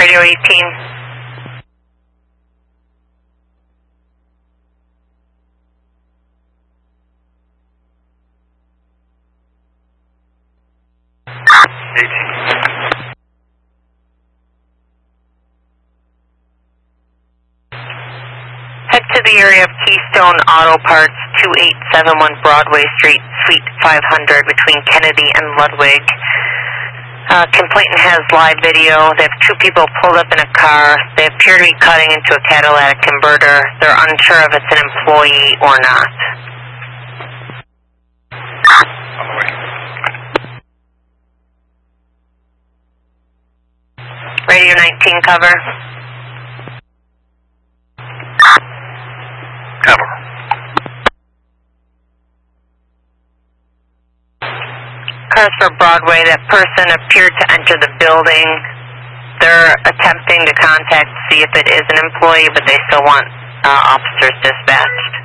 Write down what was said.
Radio 18. Head to the area of Keystone Auto Parts, 2871 Broadway Street, Suite 500, between Kennedy and Ludwig. Complainant has live video. They have two people pulled up in a car. They appear to be cutting into a catalytic converter. They're unsure if it's an employee or not. On the way. Radio 19 cover. Cover. Cars for Broadway. That person appeared to enter the building. They're attempting to contact to see if it is an employee, but they still want officers dispatched.